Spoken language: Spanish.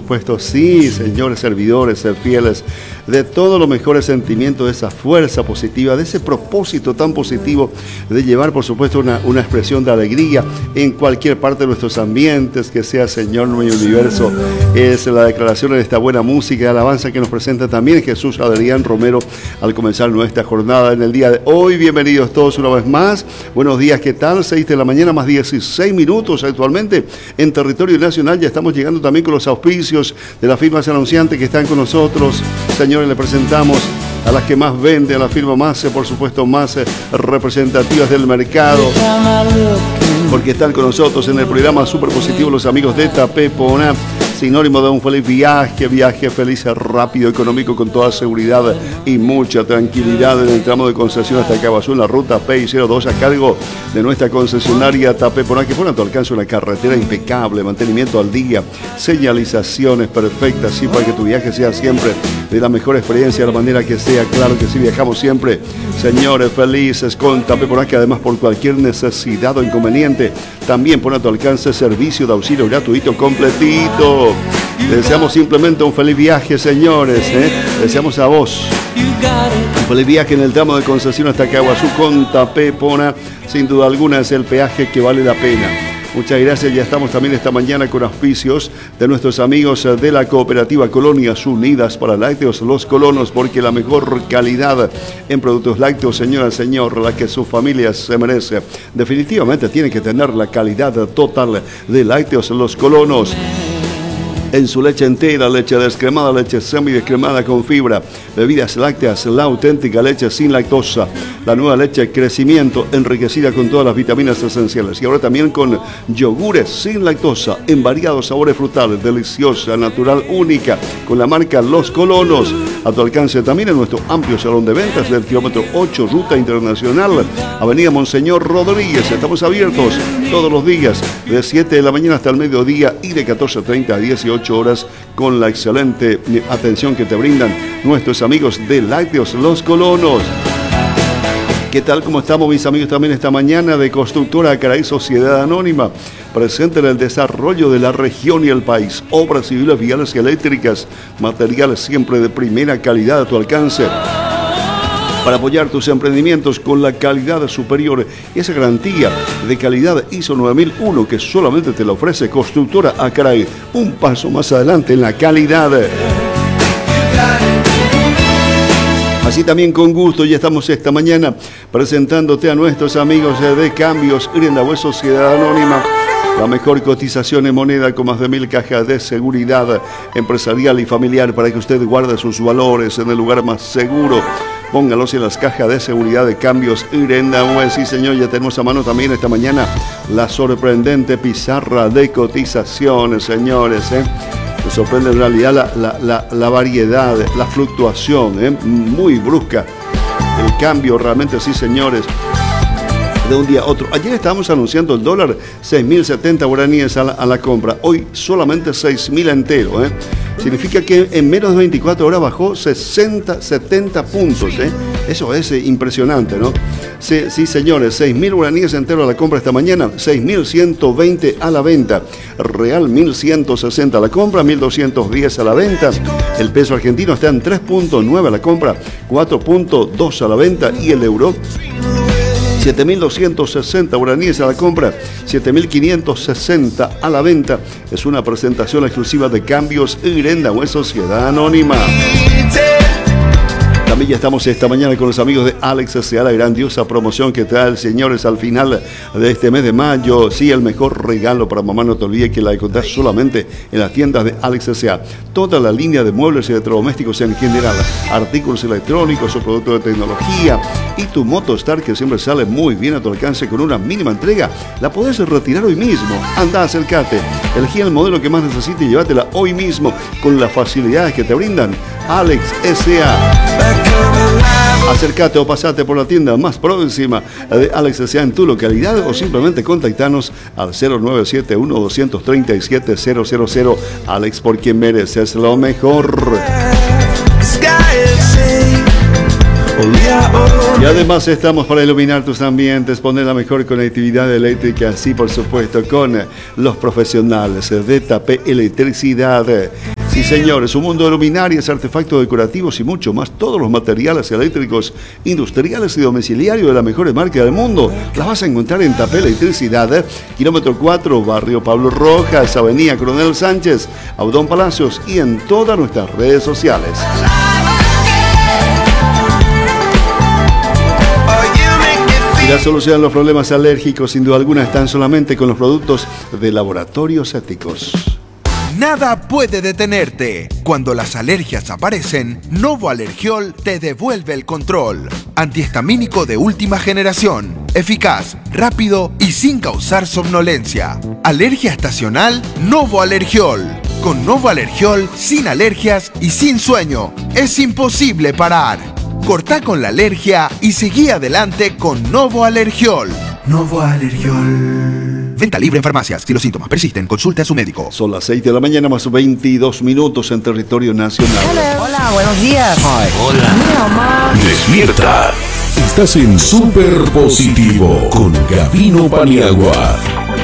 supuesto, sí, señores servidores, fieles, de todos los mejores sentimientos, de esa fuerza positiva, de ese propósito tan positivo de llevar, por supuesto, una expresión de alegría en cualquier parte de nuestros ambientes, que sea Señor mi universo. Es la declaración de esta buena música y alabanza que nos presenta también Jesús Adrián Romero al comenzar nuestra jornada en el día de hoy. Bienvenidos todos una vez más. Buenos días, ¿qué tal? 6 de la mañana más 16 minutos actualmente en territorio nacional. Ya estamos llegando también con los auspicios de las firmas anunciantes que están con nosotros. Señores, le presentamos a las que más venden, a la firma más, por supuesto, más representativas del mercado, porque están con nosotros en el programa Super Positivo los amigos de Tapé Poná, sinónimo de un feliz viaje feliz, rápido, económico, con toda seguridad y mucha tranquilidad en el tramo de concesión hasta Cabazú, en la ruta PI02 a cargo de nuestra concesionaria Tapé Poná, que pone a tu alcance una carretera impecable, mantenimiento al día, señalizaciones perfectas, sí, para que tu viaje sea siempre de la mejor experiencia, de la manera que sea. Claro que sí, viajamos siempre, señores, felices con Tapé Poná, que además por cualquier necesidad o inconveniente también pone a tu alcance servicio de auxilio gratuito completito. Le deseamos simplemente un feliz viaje, señores, deseamos a vos un feliz viaje en el tramo de concesión hasta Caguazú con Tapé Poná. Sin duda alguna es el peaje que vale la pena. Muchas gracias. Ya estamos también esta mañana con auspicios de nuestros amigos de la cooperativa Colonias Unidas para Lácteos Los Colonos, porque la mejor calidad en productos lácteos, señora, señor, la que su familia se merece, definitivamente tiene que tener la calidad total de Lácteos Los Colonos. En su leche entera, leche descremada, leche semidescremada con fibra, bebidas lácteas, la auténtica leche sin lactosa, la nueva leche Crecimiento, enriquecida con todas las vitaminas esenciales. Y ahora también con yogures sin lactosa, en variados sabores frutales, deliciosa, natural, única, con la marca Los Colonos. A tu alcance también en nuestro amplio salón de ventas del kilómetro 8, Ruta Internacional, Avenida Monseñor Rodríguez. Estamos abiertos todos los días, de 7 de la mañana hasta el mediodía y de 14:30 a 18 horas, con la excelente atención que te brindan nuestros amigos de Lácteos Los Colonos. ¿Qué tal? ¿Cómo estamos, mis amigos? También esta mañana de Constructora Acaraí Sociedad Anónima, presente en el desarrollo de la región y el país. Obras civiles, viales y eléctricas, materiales siempre de primera calidad a tu alcance, para apoyar tus emprendimientos con la calidad superior, esa garantía de calidad ISO 9001 que solamente te la ofrece Constructora Acaraí. Un paso más adelante en la calidad. Así también con gusto ya estamos esta mañana presentándote a nuestros amigos de Cambios Irendahue Sociedad Anónima. La mejor cotización en moneda con más de 1000 cajas de seguridad empresarial y familiar para que usted guarde sus valores en el lugar más seguro. Póngalos en las cajas de seguridad de Cambios Irendahue. Sí, señor, ya tenemos a mano también esta mañana la sorprendente pizarra de cotizaciones, señores. Me sorprende en realidad la variedad, la fluctuación, muy brusca. El cambio realmente, sí, señores, de un día a otro. Ayer estábamos anunciando el dólar 6.070 guaraníes a la compra. Hoy solamente 6.000 entero. Significa que en menos de 24 horas bajó 70 puntos. Eso es impresionante, ¿no? Sí, señores, 6.000 guaraníes enteros a la compra esta mañana, 6.120 a la venta. Real 1.160 a la compra, 1.210 a la venta. El peso argentino está en 3.9 a la compra, 4.2 a la venta. Y el euro, 7.260 guaraníes a la compra, 7.560 a la venta. Es una presentación exclusiva de Cambios Irendahue Sociedad Anónima. También ya estamos esta mañana con los amigos de Alex S.A., la grandiosa promoción que trae, señores, al final de este mes de mayo. Sí, el mejor regalo para mamá, no te olvides que la encontrás solamente en las tiendas de Alex S.A. Toda la línea de muebles y electrodomésticos en general, artículos electrónicos o productos de tecnología, y tu Motostar, que siempre sale muy bien a tu alcance con una mínima entrega, la podés retirar hoy mismo. Anda, acércate, elegí el modelo que más necesites y llévatela hoy mismo con las facilidades que te brindan Alex S.A. Acércate o pasate por la tienda más próxima de Alex S.A. en tu localidad, o simplemente contactanos al 0971-237-000. Alex, por quien mereces lo mejor. Y además estamos para iluminar tus ambientes, poner la mejor conectividad eléctrica, así por supuesto con los profesionales de Tapé Electricidad. Sí, señores, un mundo de luminarias, artefactos decorativos y mucho más. Todos los materiales eléctricos, industriales y domiciliarios de la mejor marca del mundo las vas a encontrar en Tapé Electricidad, kilómetro 4, barrio Pablo Rojas, avenida Coronel Sánchez, Audón Palacios y en todas nuestras redes sociales. Y la solución a los problemas alérgicos, sin duda alguna, están solamente con los productos de Laboratorios Éticos. Nada puede detenerte. Cuando las alergias aparecen, Novo Alergiol te devuelve el control. Antihistamínico de última generación. Eficaz, rápido y sin causar somnolencia. Alergia estacional, Novo Alergiol. Con Novo Alergiol, sin alergias y sin sueño, es imposible parar. Cortá con la alergia y seguí adelante con Novo Alergiol. Novo Alergiol. Venta libre en farmacias. Si los síntomas persisten, consulte a su médico. Son las 6 de la mañana más 22 minutos en territorio nacional. Hola, buenos días. Hi. Hola. Mira, Despierta. Estás en Super Positivo con Gabino Paniagua.